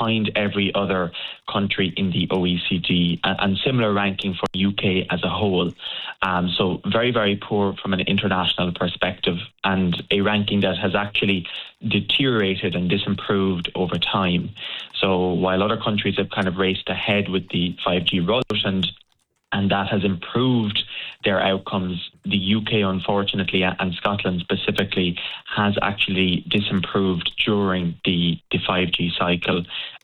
behind every other country in the OECD, and similar ranking for UK as a whole. So very, very poor from an international perspective, and a ranking that has actually deteriorated and disimproved over time. So while other countries have kind of raced ahead with the 5G rollout and that has improved their outcomes, the UK, unfortunately, and Scotland specifically, has actually disimproved during the 5G cycle.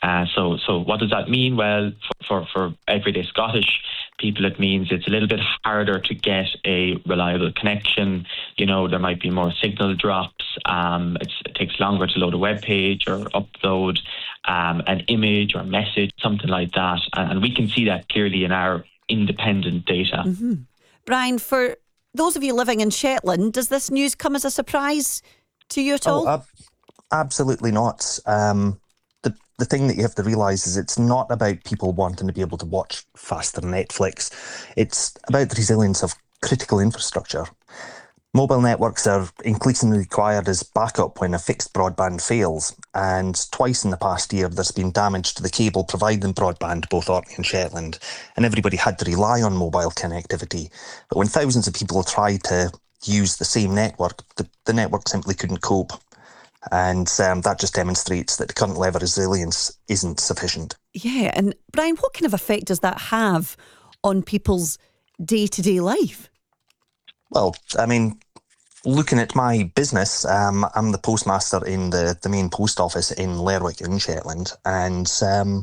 So what does that mean? Well, for everyday Scottish people, it means it's a little bit harder to get a reliable connection. You know, there might be more signal drops. It takes longer to load a web page or upload an image or message, something like that. And we can see that clearly in our independent data. Mm-hmm. Brian, for those of you living in Shetland, does this news come as a surprise to you at all? Absolutely not. The thing that you have to realise is it's not about people wanting to be able to watch faster Netflix. It's about the resilience of critical infrastructure. Mobile networks are increasingly required as backup when a fixed broadband fails, and twice in the past year there's been damage to the cable providing broadband, both Orkney and Shetland, and everybody had to rely on mobile connectivity. But when thousands of people tried to use the same network, the network simply couldn't cope. And that just demonstrates that the current level of resilience isn't sufficient. Yeah, and Brian, what kind of effect does that have on people's day-to-day life? Well, I mean, looking at my business, I'm the postmaster in the main post office in Lerwick in Shetland, and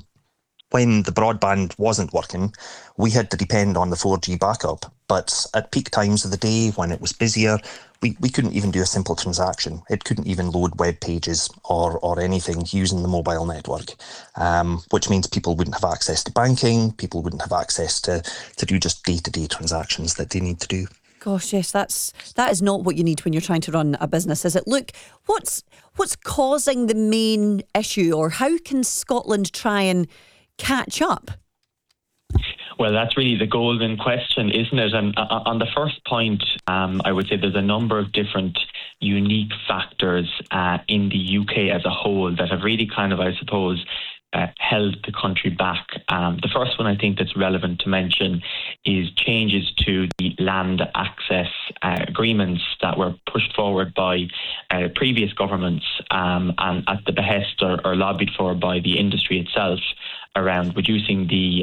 when the broadband wasn't working, we had to depend on the 4G backup. But at peak times of the day, when it was busier, we couldn't even do a simple transaction. It couldn't even load web pages or anything using the mobile network, which means people wouldn't have access to banking, people wouldn't have access to do just day-to-day transactions that they need to do. Gosh, yes, that is not what you need when you're trying to run a business, is it? Look, what's causing the main issue, or how can Scotland try and catch up? Well, that's really the golden question, isn't it? And on the first point, I would say there's a number of different unique factors in the UK as a whole that have really kind of, I suppose, held the country back. The first one I think that's relevant to mention is changes to the land access agreements that were pushed forward by previous governments and at the behest or lobbied for by the industry itself, around reducing the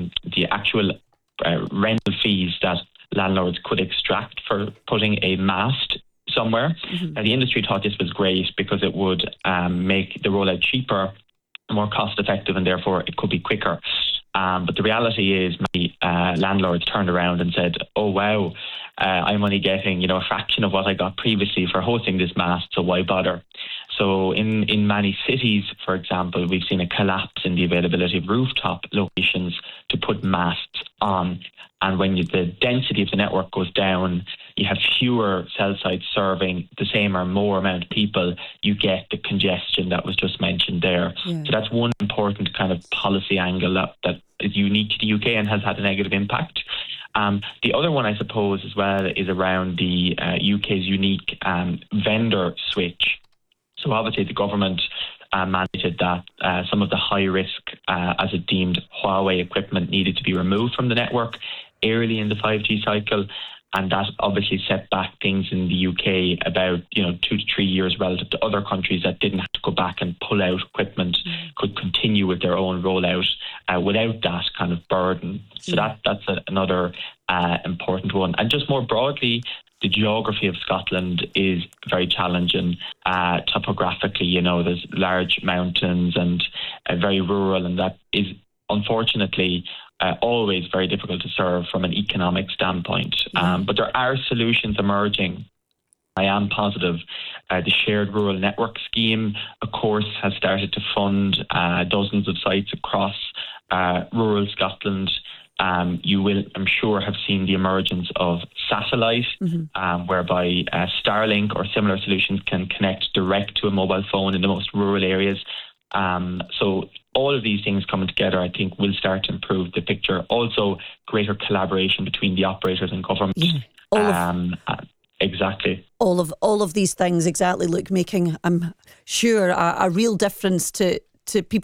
actual rental fees that landlords could extract for putting a mast somewhere. Mm-hmm. The industry thought this was great because it would make the rollout cheaper, more cost effective, and therefore it could be quicker. But the reality is many landlords turned around and said, oh wow, I'm only getting a fraction of what I got previously for hosting this mast, so why bother? So in many cities, for example, we've seen a collapse in the availability of rooftop locations to put masts on. And when the density of the network goes down, you have fewer cell sites serving the same or more amount of people, you get the congestion that was just mentioned there. Yeah. So that's one important kind of policy angle that is unique to the UK and has had a negative impact. The other one, I suppose, as well, is around the UK's unique vendor switch. So obviously the government mandated that some of the high risk, as it deemed, Huawei equipment needed to be removed from the network early in the 5G cycle. And that obviously set back things in the UK about 2 to 3 years relative to other countries that didn't have to go back and pull out equipment, could continue with their own rollout without that kind of burden. So that's another important one. And just more broadly, the geography of Scotland is very challenging topographically. There's large mountains and very rural, and that is unfortunately always very difficult to serve from an economic standpoint. But there are solutions emerging. I am positive. The Shared Rural Network Scheme, of course, has started to fund dozens of sites across rural Scotland. You will, I'm sure, have seen the emergence of satellite, whereby Starlink or similar solutions can connect direct to a mobile phone in the most rural areas. So all of these things coming together, I think, will start to improve the picture. Also, greater collaboration between the operators and government. Exactly. All of these things, exactly. Look, making, I'm sure, a real difference to people